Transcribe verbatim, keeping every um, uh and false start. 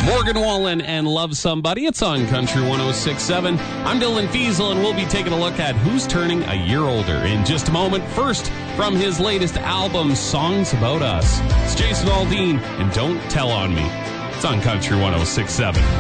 Morgan Wallen and Love Somebody. It's on Country one oh six point seven. I'm Dylan Fiesel, and we'll be taking a look at who's turning a year older in just a moment. First, from his latest album, Songs About Us, it's Jason Aldean and Don't Tell on Me. It's on Country one oh six point seven.